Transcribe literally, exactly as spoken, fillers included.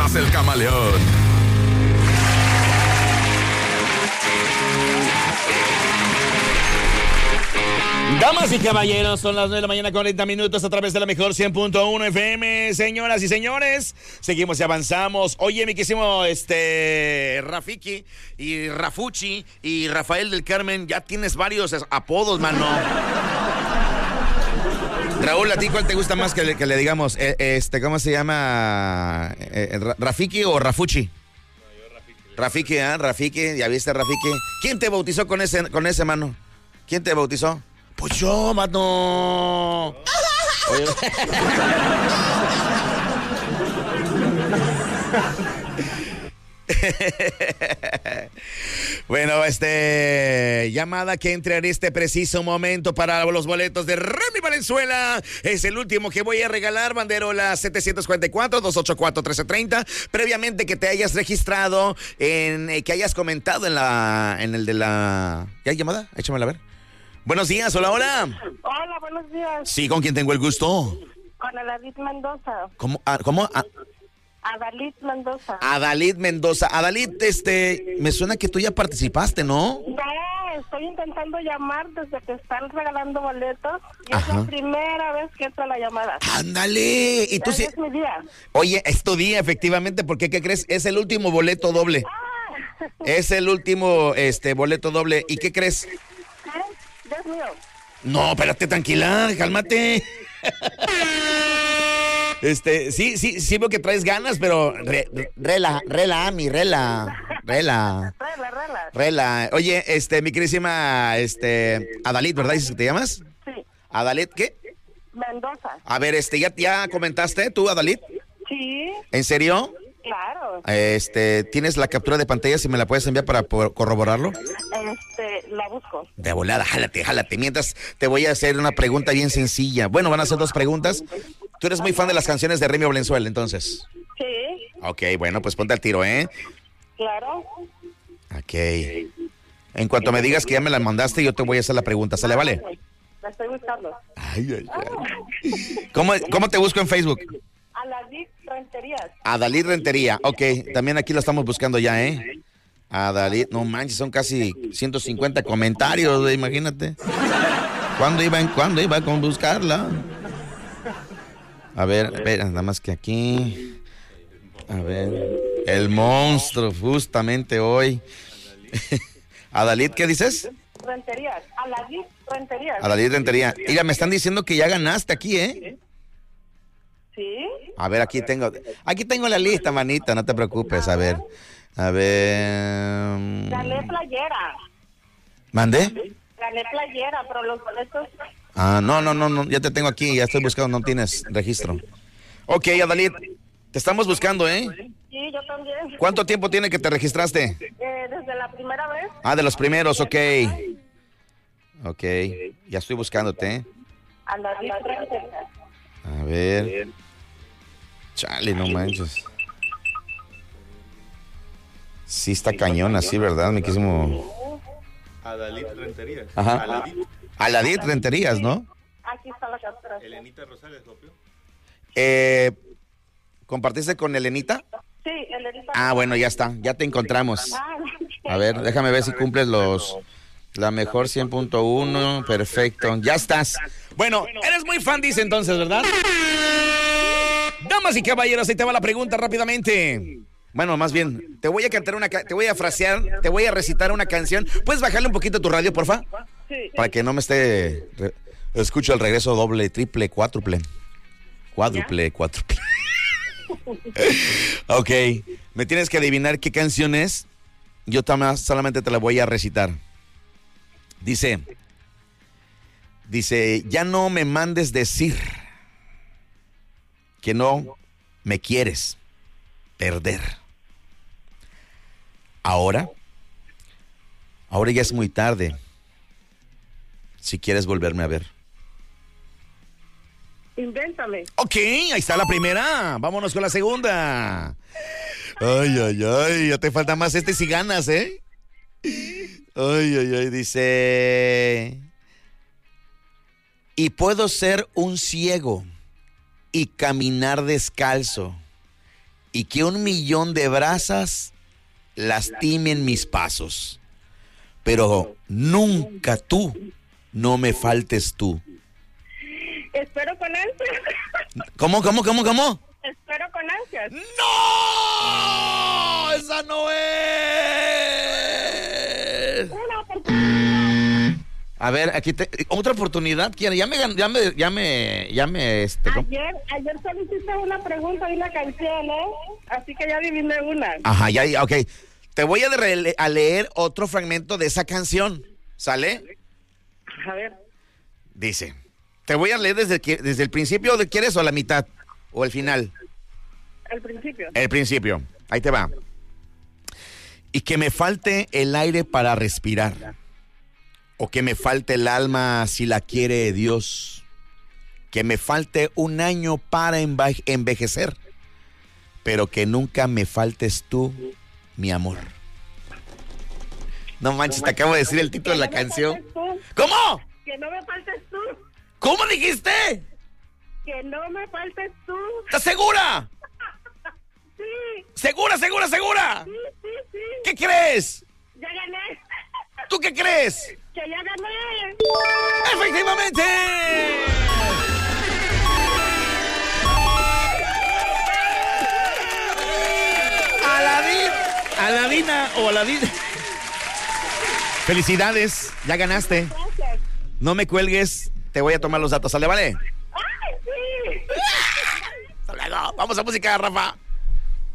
más el camaleón. Damas y caballeros, son las nueve de la mañana, cuarenta minutos a través de la mejor cien punto uno F M. Señoras y señores, seguimos y avanzamos. Oye, mi querísimo este, Rafiki y Rafuchi y Rafael del Carmen, ya tienes varios apodos, mano. Raúl, ¿a ti cuál te gusta más que le, que le digamos? Eh, este, ¿cómo se llama? Eh, ¿Rafiki o Rafuchi? No, yo Rafiki. Rafiki, ¿ah? ¿eh? Rafiki, ¿ya viste Rafiki? ¿Quién te bautizó con ese, con ese, mano? ¿Quién te bautizó? Pues yo, mano. Oye. Bueno, este llamada que entra en este preciso momento para los boletos de Remy Valenzuela. Es el último que voy a regalar, banderola setecientos cuarenta y cuatro, doscientos ochenta y cuatro, trece treinta. Previamente que te hayas registrado, en eh, que hayas comentado en la en el de la... ¿Ya hay llamada? Échamela a ver. Buenos días, hola, hola. Hola, buenos días. Sí, ¿con quién tengo el gusto? Con Adalid Mendoza. ¿Cómo? Ah, ¿Cómo? Ah. Adalid Mendoza. Adalid Mendoza. Adalid, este, me suena que tú ya participaste, ¿no? No, estoy intentando llamar desde que están regalando boletos y Ajá. es la primera vez que entra la llamada. ¡Ándale! ¿Y tú sí? Es mi día. Oye, es tu día, efectivamente, porque ¿qué crees? Es el último boleto doble. Ah. Es el último, este, boleto doble. ¿Y qué crees? ¿Eh? Dios mío. No, espérate, tranquila, cálmate. Este, sí, sí, sí veo que traes ganas, pero re, rela, rela, mi rela, rela, Rela, rela. rela. Oye, este, mi queridísima, este, Adalid, ¿verdad? ¿Dices que te llamas? Sí. Adalid, ¿qué? Mendoza. A ver, este, ¿ya, ya comentaste tú, Adalid? Sí, ¿En serio? claro. Este, ¿tienes la captura de pantalla? Si me la puedes enviar para por- corroborarlo. Este, la busco. De volada, jálate, jálate. Mientras te voy a hacer una pregunta bien sencilla. Bueno, van a ser dos preguntas. Tú eres muy fan de las canciones de Remy Valenzuela, entonces. Sí, Ok, bueno, pues ponte al tiro, ¿eh? claro. Ok. En cuanto me digas que ya me la mandaste, yo te voy a hacer la pregunta. ¿Sale, vale? La estoy buscando. Ay, ay, ay. ¿Cómo, cómo te busco en Facebook? Adalid Renterías. Adalid Rentería. Ok, también aquí la estamos buscando ya, ¿eh? Adalid, no manches, son casi ciento cincuenta comentarios, güey, imagínate. ¿Cuándo iba, en, ¿Cuándo iba con buscarla? A ver, espera, nada más que aquí. A ver, el monstruo, justamente hoy. Adalid, ¿qué dices? Renterías. Adalid Renterías. Adalid Rentería. Mira, me están diciendo que ya ganaste aquí, ¿eh? ¿Sí? A ver, aquí tengo, aquí tengo la lista, manita, no te preocupes, a ver. A ver. Gané playera. ¿Mandé? Gané playera, pero los boletos... Ah, no, no, no, no, ya te tengo aquí, ya estoy buscando, no tienes registro. Ok, Adalid, te estamos buscando, ¿eh? Sí, yo también. ¿Cuánto tiempo tiene que te registraste? Eh, desde la primera vez. Ah, de los primeros, ok. Ok, ya estoy buscándote, ¿eh? Adalid Renterías. A ver. Chale, no manches. Sí está cañón así, ¿verdad? Me quisimos... Adalid Renterías. Ajá. Aladid. Aladid Renterías, ¿no? Aquí está la captura. Elenita Rosales, ¿copió? Eh, ¿compartiste con Elenita? Sí, Elenita. Ah, bueno, ya está, ya te encontramos. Ah, A ver, déjame ver si cumples los... La mejor cien punto uno, perfecto, ya estás. Bueno, eres muy fan, dice entonces, ¿verdad? Damas y caballeros, ahí te va la pregunta rápidamente. Bueno, más bien, te voy a cantar una, ca- te voy a frasear, te voy a recitar una canción. ¿Puedes bajarle un poquito tu radio, porfa? sí. Para que no me esté... re- Escucho el regreso doble, triple, cuádruple. Cuádruple, cuádruple. Ok, me tienes que adivinar qué canción es. Yo tam- solamente te la voy a recitar. Dice, dice, ya no me mandes decir que no me quieres perder. Ahora, ahora ya es muy tarde. Si quieres volverme a ver. Invéntame. Ok, ahí está la primera. Vámonos con la segunda. Ay, ay, ay, ya te falta más este si ganas, ¿eh? Ay, ay, ay, dice... Y puedo ser un ciego y caminar descalzo y que un millón de brasas lastimen mis pasos. Pero nunca tú, no me faltes tú. Espero con ansias. ¿Cómo, cómo, cómo, cómo? Espero con ansias. ¡No! ¡Esa no es! Una oportunidad. A ver, aquí te, otra oportunidad. ¿Quién? Ya me, gan- ya me, ya me, ya me, este, ¿cómo? Ayer, ayer solicité una pregunta y una canción, ¿eh? Así que ya adiviné una. Ajá, ya, ya, ok. Te voy a, re- a leer otro fragmento de esa canción. ¿Sale? A ver. Dice, te voy a leer desde, que- desde el principio, ¿de quieres o la mitad? ¿O el final? Al principio. El principio. Ahí te va. Y que me falte el aire para respirar. O que me falte el alma si la quiere Dios. Que me falte un año para enve- envejecer. Pero que nunca me faltes tú, mi amor. No manches, te acabo de decir el título de la Que no me canción. faltes tú, ¿Cómo? que no me faltes tú. ¿Cómo dijiste? Que no me faltes tú. ¿Estás segura? Sí, ¿Segura, segura, segura? sí, sí, sí. ¿Qué crees? Ya gané. ¿Tú qué crees? Que ya gané. ¡Efectivamente! Aladín, Aladina o Aladín. Felicidades, ya ganaste. Gracias. No me cuelgues, te voy a tomar los datos, ¿sale, vale? ¡Ay, sí! Hasta luego. Vamos a música, Rafa.